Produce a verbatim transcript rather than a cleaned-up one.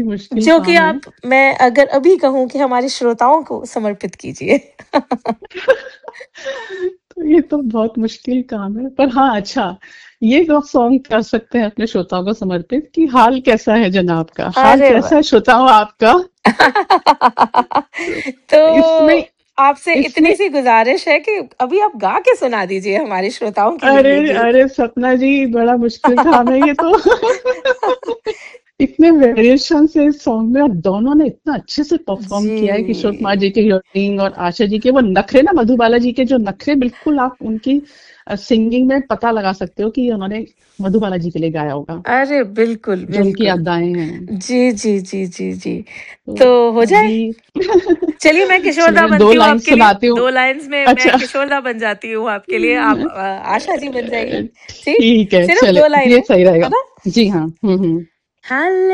मुश्किल जो कि काम है। आप मैं अगर अभी कहूँ कि हमारे श्रोताओं को समर्पित कीजिए। तो ये तो बहुत मुश्किल काम है, पर हाँ अच्छा, ये तो सॉन्ग कर सकते हैं अपने श्रोताओं को समर्पित कि हाल कैसा है जनाब का, हाल अरे कैसा वाह! है श्रोताओं आपका। तो इसमें आपसे इसमें इतनी सी गुजारिश है कि अभी आप गा के सुना दीजिए हमारे श्रोताओं के लिए अरे ये गीत। अरे सपना जी, बड़ा मुश्किल काम है ये तो। इतने वेरिएशन से इस सॉन्ग में, और दोनों ने इतना अच्छे से परफॉर्म किया है, किशोर कुमार जी जी के हियरिंग और आशा जी के वो नखरे ना, मधुबाला जी के जो नखरे, बिल्कुल आप उनकी सिंगिंग में पता लगा सकते हो कि उन्होंने मधुबाला जी के लिए गाया होगा, अरे बिल्कुल जो उनकी बिल्कुल। अदाएं हैं। जी जी जी जी जी। तो तो हो जाए। अभी चलिए मैं किशोरदा चलिए मैं दो बनती हूँ लाइन आपके लिए, सुनाती हूँ। दो लाइंस में मैं अच्छा। किशोरदा बन जाती हूँ आपके लिए, आप अ, आशा जी बन जाइए। ठीक, ठीक है, सिर्फ चले दो लाइन ये है सही है रहेगा। ना? जी हाँ। हम्म हम्म। हाल